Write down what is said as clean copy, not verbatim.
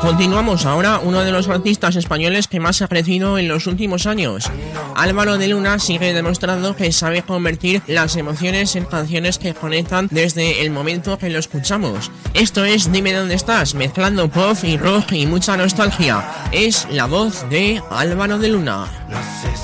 Continuamos ahora, uno de los artistas españoles que más ha crecido en los últimos años. Álvaro de Luna sigue demostrando que sabe convertir las emociones en canciones que conectan desde el momento que lo escuchamos. Esto es Dime dónde estás, mezclando pop y rock y mucha nostalgia. Es la voz de Álvaro de Luna.